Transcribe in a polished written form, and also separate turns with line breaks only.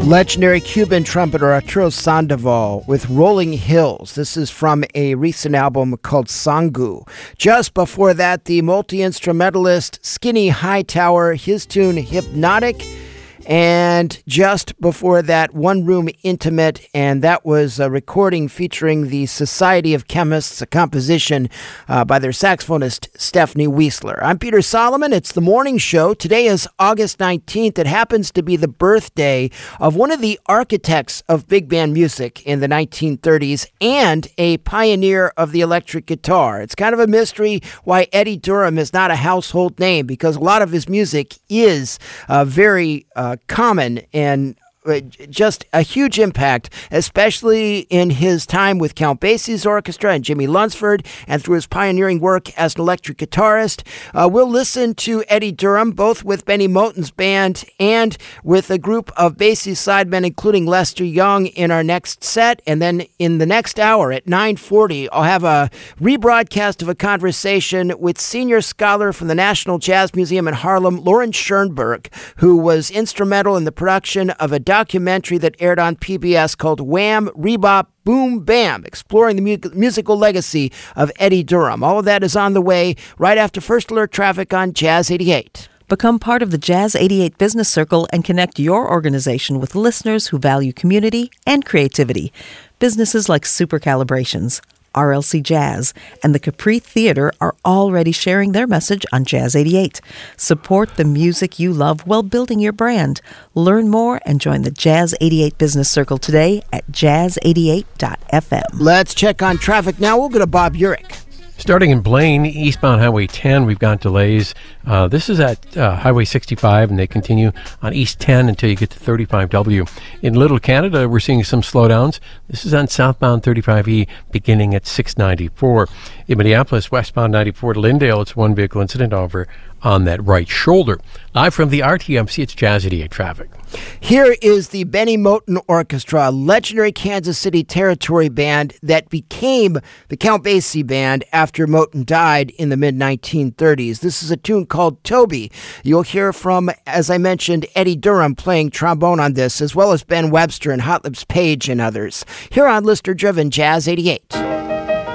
Legendary Cuban trumpeter Arturo Sandoval with Rolling Hills. This is from a recent album called Sangu. Just before that, the multi-instrumentalist Skinny Hightower, his tune Hypnotic. And just before that, One Room Intimate, and that was a recording featuring the Society of Chemists, a composition by their saxophonist Stephanie Wiesler. I'm Peter Solomon. It's the morning show. Today is August 19th. It happens to be the birthday of one of the architects of big band music in the 1930s and a pioneer of the electric guitar. It's kind of a mystery why Eddie Durham is not a household name, because a lot of his music is very common and just a huge impact, especially in his time with Count Basie's orchestra and Jimmy Lunsford, and through his pioneering work as an electric guitarist. We'll listen to Eddie Durham, both with Benny Moten's band and with a group of Basie's sidemen, including Lester Young, in our next set. And then in the next hour at 9:40, I'll have a rebroadcast of a conversation with senior scholar from the National Jazz Museum in Harlem, Lauren Schoenberg, who was instrumental in the production of a documentary that aired on PBS called Wham! Rebop Boom Bam, exploring the musical legacy of Eddie Durham. All of that is on the way right after First Alert Traffic on Jazz 88.
Become part of the Jazz 88 Business Circle and connect your organization with listeners who value community and creativity. Businesses like Super Calibrations, RLC Jazz, and the Capri Theater are already sharing their message on Jazz 88. Support the music you love while building your brand. Learn more and join the Jazz 88 Business Circle today at jazz88.fm.
Let's check on traffic now. We'll go to Bob Urich.
Starting in Blaine, eastbound Highway 10, we've got delays. This is at Highway 65, and they continue on East 10 until you get to 35W. In Little Canada, we're seeing some slowdowns. This is on southbound 35E, beginning at 694. In Minneapolis, westbound 94 to Lindale, it's one vehicle incident over on that right shoulder. Live from the RTMC, it's Jazz 88 traffic.
Here is the Benny Moten Orchestra, a legendary Kansas City territory band that became the Count Basie Band after Moten died in the mid-1930s. This is a tune called Toby. You'll hear from, as I mentioned, Eddie Durham playing trombone on this, as well as Ben Webster and Hot Lips Page and others. Here on Listener Driven Jazz 88.